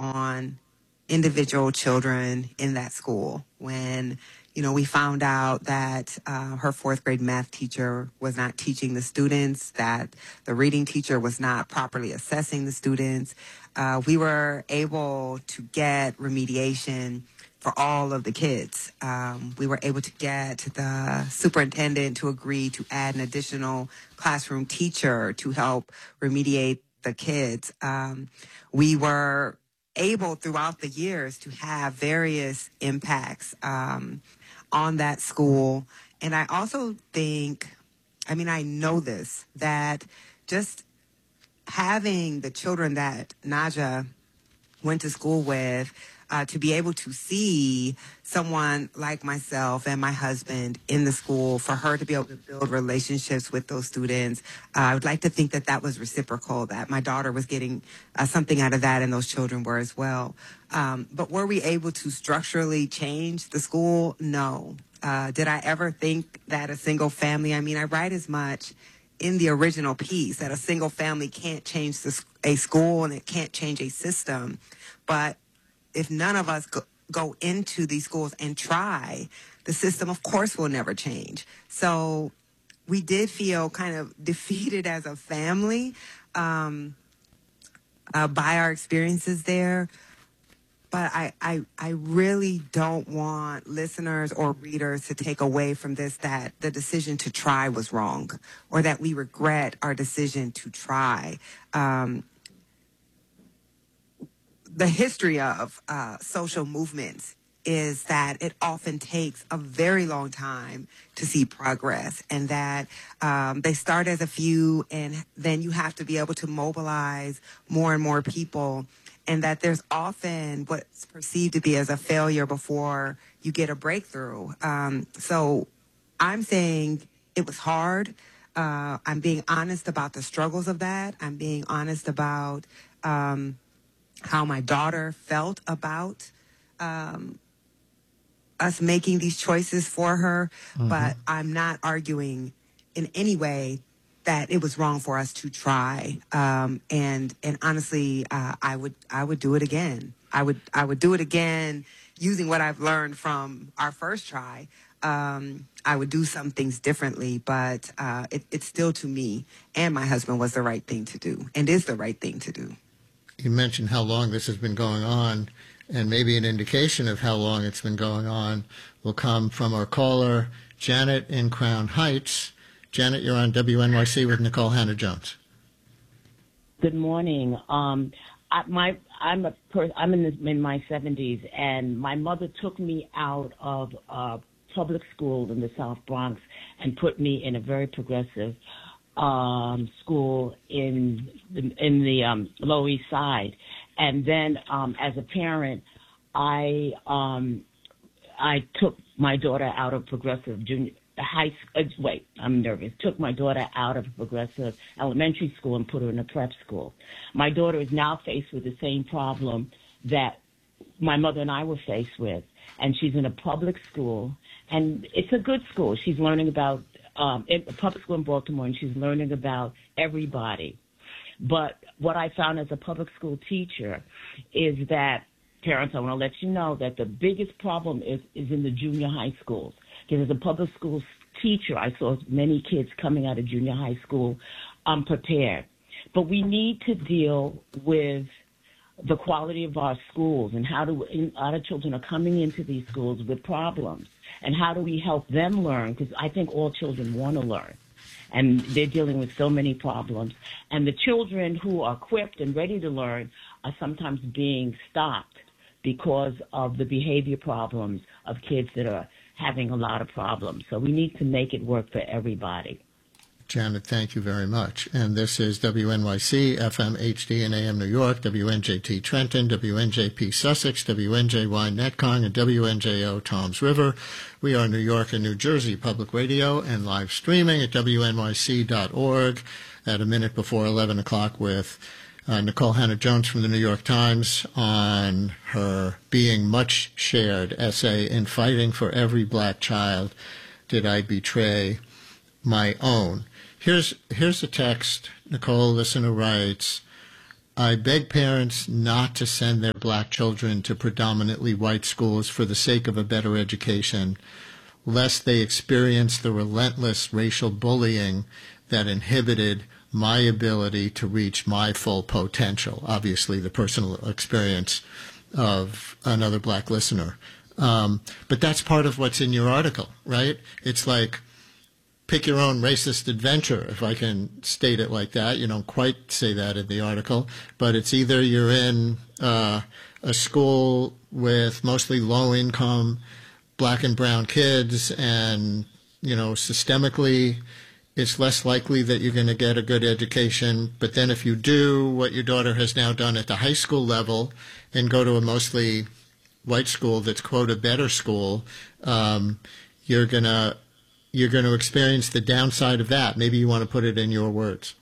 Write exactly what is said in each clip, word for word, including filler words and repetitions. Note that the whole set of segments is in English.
on individual children in that school. When, you know, we found out that uh, her fourth grade math teacher was not teaching the students, that the reading teacher was not properly assessing the students, uh, we were able to get remediation for all of the kids. Um, we were able to get the superintendent to agree to add an additional classroom teacher to help remediate the kids. Um, we were able throughout the years to have various impacts um, on that school. And I also think, I mean, I know this, that just having the children that Naja went to school with, uh, to be able to see someone like myself and my husband in the school, for her to be able to build relationships with those students, uh, I would like to think that that was reciprocal, that my daughter was getting uh, something out of that and those children were as well. Um, but were we able to structurally change the school? No. Uh, did I ever think that a single family, I mean, I write as much in the original piece that a single family can't change the, a school and it can't change a system. But if none of us go, go into these schools and try, the system, of course, will never change. So we did feel kind of defeated as a family um, uh, by our experiences there. But I, I, I really don't want listeners or readers to take away from this that the decision to try was wrong, or that we regret our decision to try. Um, the history of uh, social movements is that it often takes a very long time to see progress, and that um, they start as a few, and then you have to be able to mobilize more and more people, and that there's often what's perceived to be as a failure before you get a breakthrough. Um, so I'm saying it was hard. Uh, I'm being honest about the struggles of that. I'm being honest about um, how my daughter felt about um, us making these choices for her, mm-hmm. but I'm not arguing in any way that it was wrong for us to try. Um, and and honestly, uh, I would I would do it again. I would I would do it again using what I've learned from our first try. Um, I would do some things differently, but uh, it, it's still, to me and my husband, was the right thing to do, and is the right thing to do. You mentioned how long this has been going on, and maybe an indication of how long it's been going on will come from our caller, Janet in Crown Heights. Janet, you're on W N Y C with Nicole Hannah-Jones. Good morning. Um, I, my, I'm a per, I'm in, the, in my seventies, and my mother took me out of uh, public school in the South Bronx and put me in a very progressive um, school in the, in the um, Lower East Side. And then um, as a parent, I um, I took my daughter out of progressive junior high. Uh, wait, I'm nervous. Took my daughter out of progressive elementary school and put her in a prep school. My daughter is now faced with the same problem that my mother and I were faced with, and she's in a public school, and it's a good school. She's learning about um, a public school in Baltimore, and she's learning about everybody. But what I found as a public school teacher is that, parents, I want to let you know that the biggest problem is, is in the junior high schools. Because as a public school teacher, I saw many kids coming out of junior high school unprepared. But we need to deal with the quality of our schools and how do a lot of children are coming into these schools with problems. And how do we help them learn? Because I think all children want to learn. And they're dealing with so many problems. And the children who are equipped and ready to learn are sometimes being stopped because of the behavior problems of kids that are having a lot of problems. So we need to make it work for everybody. Janet, thank you very much. And this is W N Y C, F M H D and A M New York, W N J T Trenton, W N J P Sussex, W N J Y Netcong, and W N J O Toms River. We are New York and New Jersey Public Radio and live streaming at W N Y C dot org at a minute before eleven o'clock with uh, Nicole Hannah-Jones from the New York Times on her being much shared essay, "In Fighting for Every Black Child, Did I Betray My Own?" Here's here's a text. Nicole, listener, writes, I beg parents not to send their black children to predominantly white schools for the sake of a better education, lest they experience the relentless racial bullying that inhibited my ability to reach my full potential. Obviously, the personal experience of another black listener. Um, but that's part of what's in your article, right? It's like, pick your own racist adventure, if I can state it like that. You don't quite say that in the article, but it's either you're in uh, a school with mostly low-income black and brown kids, and, you know, systemically it's less likely that you're going to get a good education. But then if you do what your daughter has now done at the high school level and go to a mostly white school that's, quote, a better school, um, you're going to you're going to experience the downside of that. Maybe you want to put it in your words.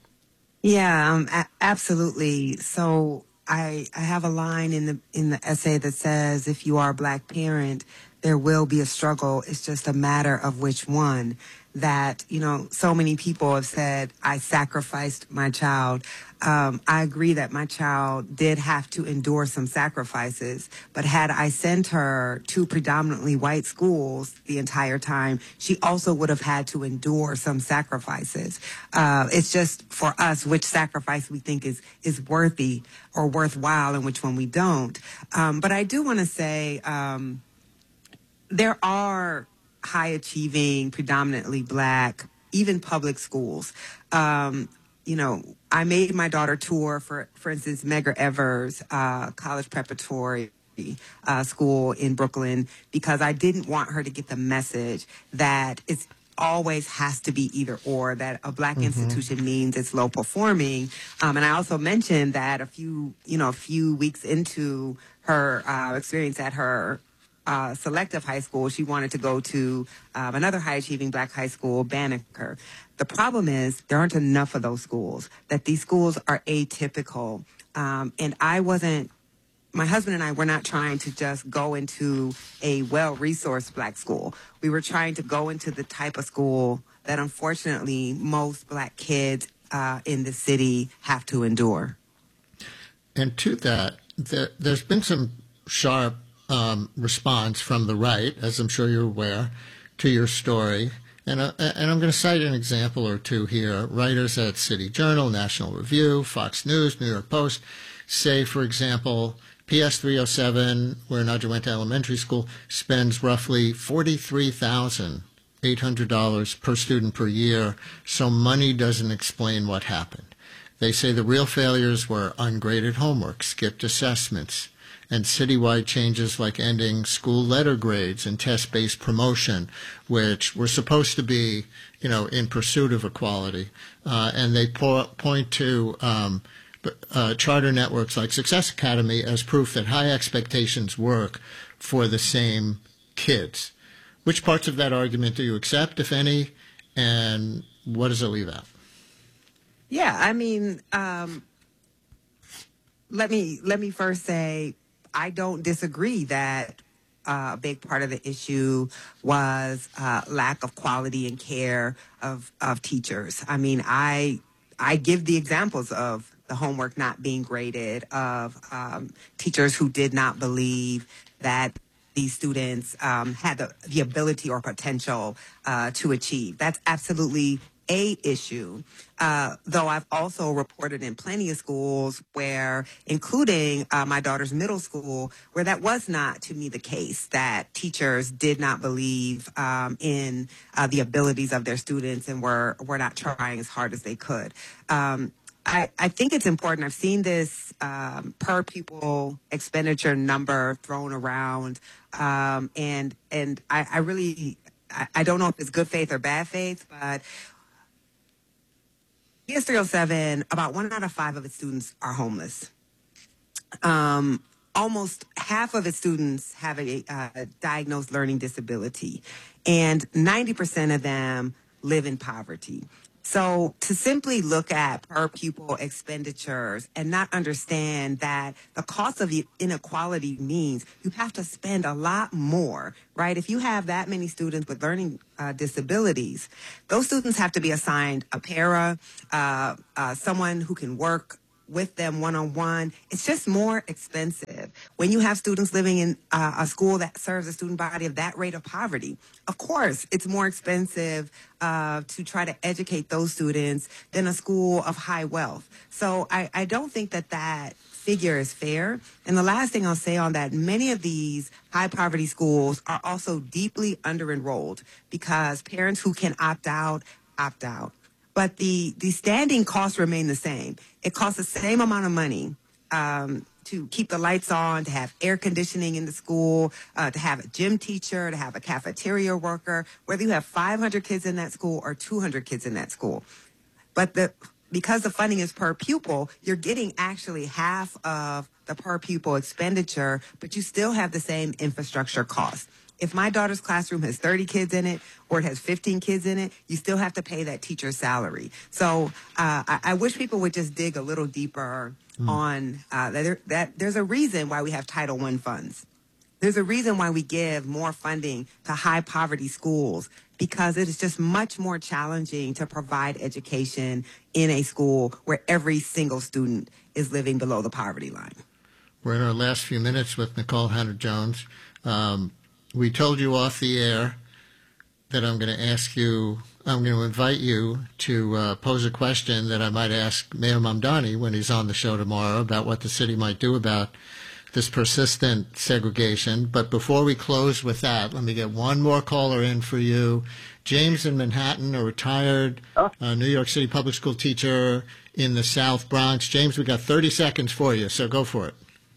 Yeah, um, a- absolutely. So I I have a line in the in the essay that says, if you are a black parent, there will be a struggle. It's just a matter of which one. That, you know, so many people have said, I sacrificed my child. Um, I agree that my child did have to endure some sacrifices, but had I sent her to predominantly white schools the entire time, she also would have had to endure some sacrifices. Uh, it's just for us which sacrifice we think is, is worthy or worthwhile and which one we don't. Um, but I do want to say um, there are high-achieving, predominantly black, even public schools. Um, you know, I made my daughter tour, for for instance, Medgar Evers uh, College Preparatory uh, School in Brooklyn, because I didn't want her to get the message that it's always has to be either or, that a black mm-hmm. institution means it's low performing. Um, and I also mentioned that a few, you know, a few weeks into her uh, experience at her Uh, selective high school, she wanted to go to um, another high-achieving black high school, Banneker. The problem is there aren't enough of those schools, that these schools are atypical. Um, and I wasn't, my husband and I were not trying to just go into a well-resourced black school. We were trying to go into the type of school that unfortunately most black kids uh, in the city have to endure. And to that, there, there's been some sharp Um, response from the right, as I'm sure you're aware, to your story. And, uh, and I'm going to cite an example or two here. Writers at City Journal, National Review, Fox News, New York Post say, for example, P S three oh seven, where Nadja went to elementary school, spends roughly forty-three thousand eight hundred dollars per student per year, so money doesn't explain what happened. They say the real failures were ungraded homework, skipped assessments, and citywide changes like ending school letter grades and test-based promotion, which were supposed to be, you know, in pursuit of equality. Uh, and they po- point to um, uh, charter networks like Success Academy as proof that high expectations work for the same kids. Which parts of that argument do you accept, if any, and what does it leave out? Yeah, I mean, um, let me let me first say, I don't disagree that uh, a big part of the issue was uh, lack of quality and care of, of teachers. I mean, I I give the examples of the homework not being graded, of um, teachers who did not believe that these students um, had the, the ability or potential uh, to achieve. That's absolutely a issue, uh, though I've also reported in plenty of schools where, including uh, my daughter's middle school, where that was not, to me, the case, that teachers did not believe um, in uh, the abilities of their students and were, were not trying as hard as they could. Um, I, I think it's important. I've seen this um, per pupil expenditure number thrown around, um, and and I, I really, I, I don't know if it's good faith or bad faith, but P S three oh seven, about one out of five of its students are homeless. Um, almost half of its students have a, uh, diagnosed learning disability, and ninety percent of them live in poverty. So to simply look at per pupil expenditures and not understand that the cost of inequality means you have to spend a lot more, right? If you have that many students with learning uh, disabilities, those students have to be assigned a para, uh, uh, someone who can work with them one-on-one, it's just more expensive. When you have students living in uh, a school that serves a student body of that rate of poverty, of course, it's more expensive uh, to try to educate those students than a school of high wealth. So I, I don't think that that figure is fair. And the last thing I'll say on that, many of these high poverty schools are also deeply under-enrolled because parents who can opt out, opt out. But the, the standing costs remain the same. It costs the same amount of money um, to keep the lights on, to have air conditioning in the school, uh, to have a gym teacher, to have a cafeteria worker, whether you have five hundred kids in that school or two hundred kids in that school. But the because the funding is per pupil, you're getting actually half of the per pupil expenditure, but you still have the same infrastructure cost. If my daughter's classroom has thirty kids in it or it has fifteen kids in it, you still have to pay that teacher's salary. So uh, I, I wish people would just dig a little deeper mm. on uh, that, there, that. There's a reason why we have Title One funds. There's a reason why we give more funding to high poverty schools, because it is just much more challenging to provide education in a school where every single student is living below the poverty line. We're in our last few minutes with Nikole Hannah-Jones. Um, we told you off the air that I'm going to ask you, I'm going to invite you to uh, pose a question that I might ask Mayor Mamdani when he's on the show tomorrow about what the city might do about this persistent segregation. But before we close with that, let me get one more caller in for you. James in Manhattan, a retired uh, New York City public school teacher in the South Bronx. James, we got thirty seconds for you, so go for it.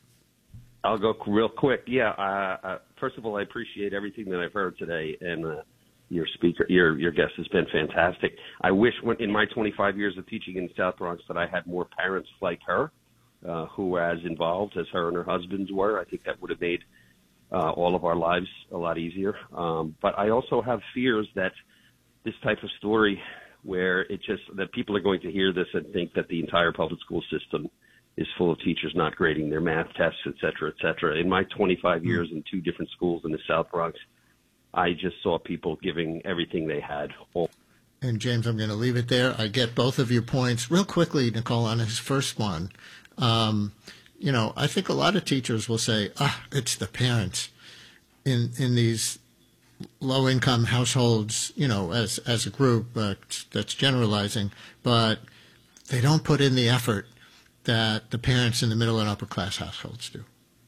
I'll go real quick. Yeah, uh, uh, first of all, I appreciate everything that I've heard today, and uh, your speaker, your your guest has been fantastic. I wish when, in my twenty-five years of teaching in the South Bronx that I had more parents like her, Uh, who were as involved as her and her husbands were. I think that would have made uh, all of our lives a lot easier. Um, but I also have fears that this type of story where it just, that people are going to hear this and think that the entire public school system is full of teachers not grading their math tests, et cetera, et cetera. In my twenty-five years in two different schools in the South Bronx, I just saw people giving everything they had. All and James, I'm going to leave it there. I get both of your points. Real quickly, Nikole, on his first one, Um, you know, I think a lot of teachers will say, ah, it's the parents in in these low-income households, you know, as, as a group, uh, that's generalizing, but they don't put in the effort that the parents in the middle and upper-class households do.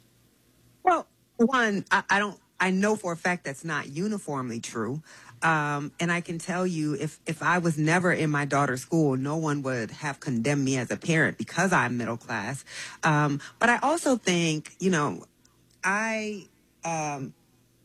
Well, one, I, I don't, I know for a fact that's not uniformly true. Um, and I can tell you, if, if I was never in my daughter's school, no one would have condemned me as a parent because I'm middle class. Um, but I also think, you know, I, um,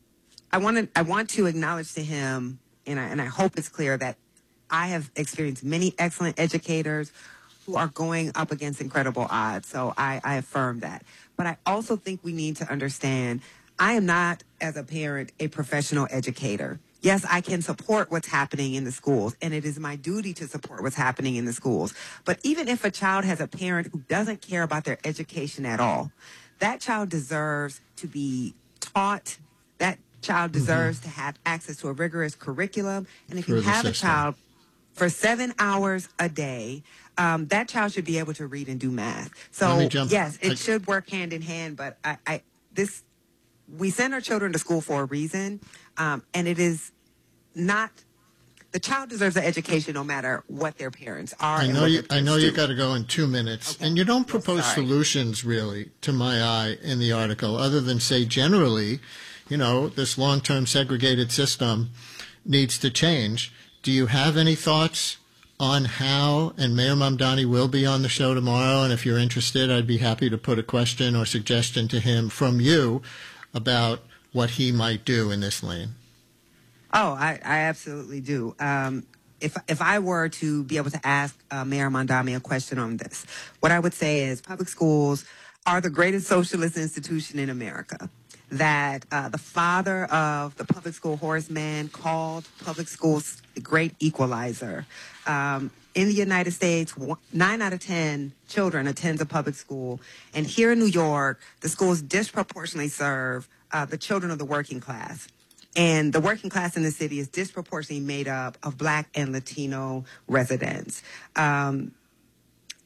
I want to, I want to acknowledge to him, and I, and I hope it's clear that I have experienced many excellent educators who are going up against incredible odds. So I, I affirm that. But I also think we need to understand, I am not, as a parent, a professional educator. Yes, I can support what's happening in the schools, and it is my duty to support what's happening in the schools. But even if a child has a parent who doesn't care about their education at all, that child deserves to be taught. That child deserves mm-hmm. to have access to a rigorous curriculum. And if Through you have a child for seven hours a day, um, that child should be able to read and do math. So, yes, it I... should work hand in hand, but I, I this... we send our children to school for a reason, um, and it is not, the child deserves an education no matter what their parents are. I know you, I know you got to go in two minutes, okay. And you don't propose oh, solutions really, to my eye, in the article, other than say generally, you know, this long-term segregated system needs to change. Do you have any thoughts on how, and Mayor Mamdani will be on the show tomorrow, and if you're interested, I'd be happy to put a question or suggestion to him from you about what he might do in this lane. Oh, I, I absolutely do. Um, if if I were to be able to ask uh, Mayor Mamdani a question on this, what I would say is public schools are the greatest socialist institution in America. That uh, the father of the public school horseman called public schools the great equalizer. Um, in the United States, one, nine out of ten children attend a public school. And here in New York, the schools disproportionately serve uh, the children of the working class. And the working class in the city is disproportionately made up of Black and Latino residents. Um,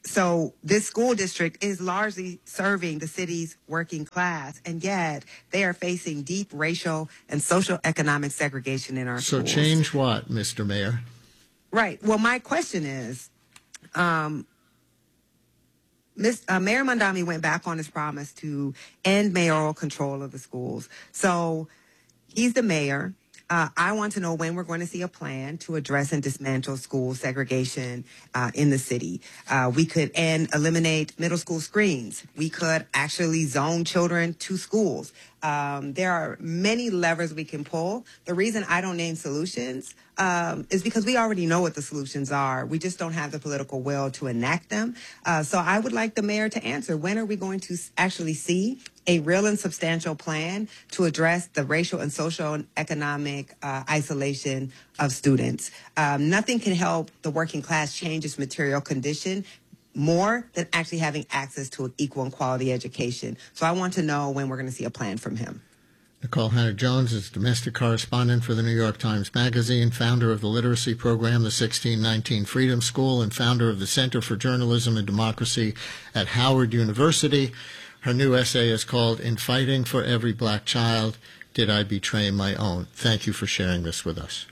So this school district is largely serving the city's working class, and yet they are facing deep racial and social economic segregation in our so schools. So change what, Mister Mayor? Right. Well, my question is, um, Miz Uh, Mayor Mamdani went back on his promise to end mayoral control of the schools. So he's the mayor. Uh, I want to know when we're going to see a plan to address and dismantle school segregation uh, in the city. Uh, we could and eliminate middle school screens. We could actually zone children to schools. Um, there are many levers we can pull. The reason I don't name solutions um, is because we already know what the solutions are. We just don't have the political will to enact them. Uh, so I would like the mayor to answer, when are we going to actually see a real and substantial plan to address the racial and social and economic uh, isolation of students? Um, nothing can help the working class change its material condition more than actually having access to an equal and quality education. So I want to know when we're going to see a plan from him. Nikole Hannah-Jones is domestic correspondent for the New York Times Magazine, founder of the literacy program, the sixteen nineteen Freedom School, and founder of the Center for Journalism and Democracy at Howard University. Her new essay is called In Fighting for Every Black Child, Did I Betray My Own? Thank you for sharing this with us.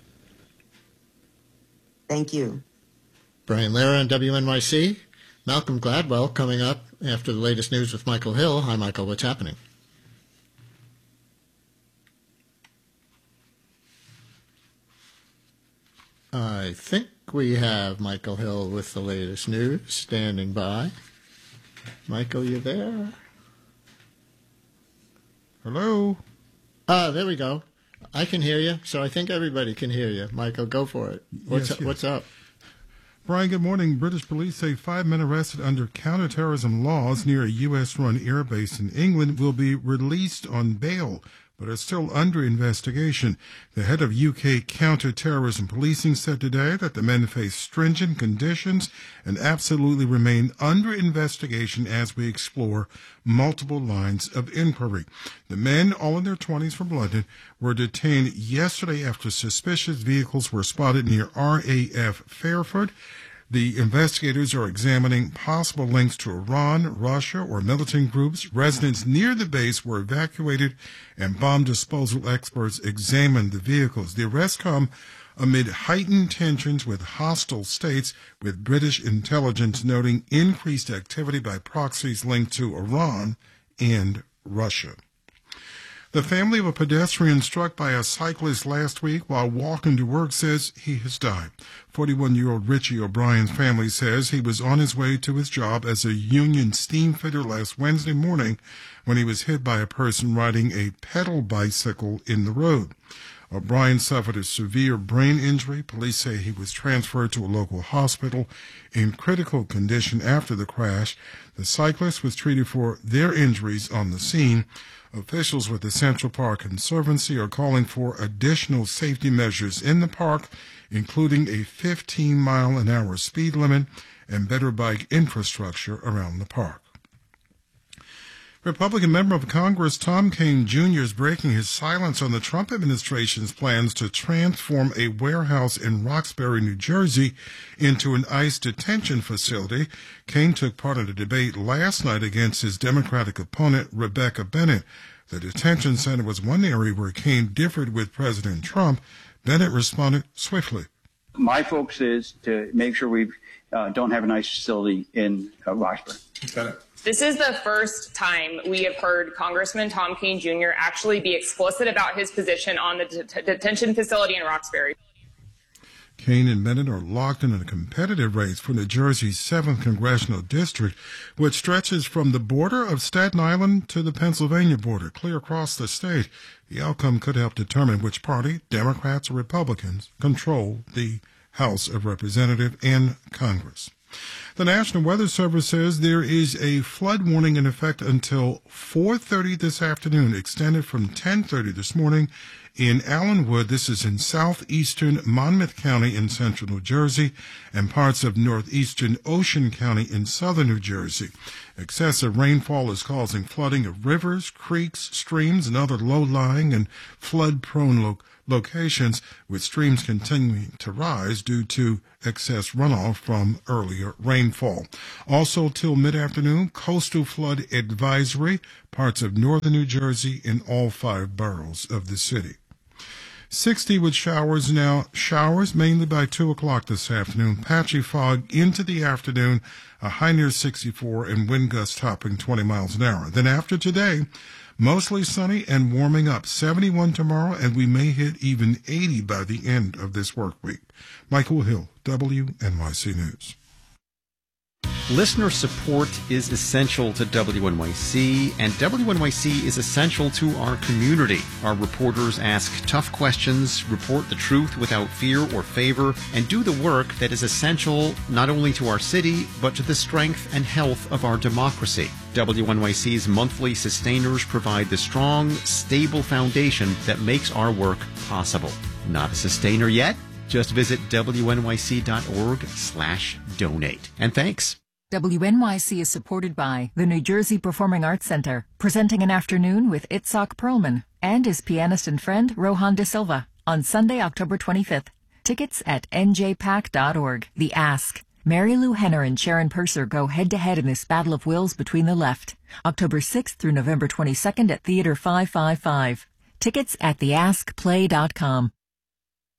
Thank you. Brian Lehrer on W N Y C. Malcolm Gladwell coming up after the latest news with Michael Hill. Hi, Michael. What's happening? I think we have Michael Hill with the latest news standing by. Michael, you there? Hello? Ah, there we go. I can hear you, so I think everybody can hear you. Michael, go for it. What's, yes, up, yes. what's up? Brian, good morning. British police say five men arrested under counterterrorism laws near a U S-run airbase in England will be released on bail, but are still under investigation. The head of U K counterterrorism policing said today that the men face stringent conditions and absolutely remain under investigation as we explore multiple lines of inquiry. The men, all in their twenties from London, were detained yesterday after suspicious vehicles were spotted near R A F Fairford. The investigators are examining possible links to Iran, Russia, or militant groups. Residents near the base were evacuated, and bomb disposal experts examined the vehicles. The arrests come amid heightened tensions with hostile states, with British intelligence noting increased activity by proxies linked to Iran and Russia. The family of a pedestrian struck by a cyclist last week while walking to work says he has died. forty-one-year-old Richie O'Brien's family says he was on his way to his job as a union steam fitter last Wednesday morning when he was hit by a person riding a pedal bicycle in the road. O'Brien suffered a severe brain injury. Police say he was transferred to a local hospital in critical condition after the crash. The cyclist was treated for their injuries on the scene. Officials with the Central Park Conservancy are calling for additional safety measures in the park, including a fifteen mile an hour speed limit and better bike infrastructure around the park. Republican member of Congress Tom Kean Junior is breaking his silence on the Trump administration's plans to transform a warehouse in Roxbury, New Jersey, into an ICE detention facility. Kean took part in a debate last night against his Democratic opponent, Rebecca Bennett. The detention center was one area where Kean differed with President Trump. Bennett responded swiftly. My focus is to make sure we uh, don't have an ICE facility in uh, Roxbury. Got it. This is the first time we have heard Congressman Tom Kean Junior actually be explicit about his position on the det- detention facility in Roxbury. Kean and Bennett are locked in a competitive race for New Jersey's seventh Congressional District, which stretches from the border of Staten Island to the Pennsylvania border, clear across the state. The outcome could help determine which party, Democrats or Republicans, control the House of Representatives and Congress. The National Weather Service says there is a flood warning in effect until four thirty this afternoon, extended from ten thirty this morning. in Allenwood. This is in southeastern Monmouth County in central New Jersey and parts of northeastern Ocean County in southern New Jersey. Excessive rainfall is causing flooding of rivers, creeks, streams, and other low-lying and flood-prone lo- locations, with streams continuing to rise due to excess runoff from earlier rainfall. Also, till mid-afternoon, coastal flood advisory, parts of northern New Jersey in all five boroughs of the city. sixty with showers now. Showers mainly by two o'clock this afternoon. Patchy fog into the afternoon, a high near sixty-four, and wind gusts topping twenty miles an hour. Then after today, mostly sunny and warming up. seventy-one tomorrow, and we may hit even eighty by the end of this work week. Michael Hill, W N Y C News. Listener support is essential to W N Y C, and W N Y C is essential to our community. Our reporters ask tough questions, report the truth without fear or favor, and do the work that is essential not only to our city, but to the strength and health of our democracy. W N Y C's monthly sustainers provide the strong, stable foundation that makes our work possible. Not a sustainer yet? Just visit W N Y C dot org slash donate. And thanks. W N Y C is supported by the New Jersey Performing Arts Center, presenting an afternoon with Itzhak Perlman and his pianist and friend Rohan De Silva on Sunday, October twenty-fifth. Tickets at N J pack dot org. The Ask. Mary Lou Henner and Sharon Purser go head-to-head in this battle of wills between the left. October sixth through November twenty-second at Theater five five five. Tickets at the ask play dot com.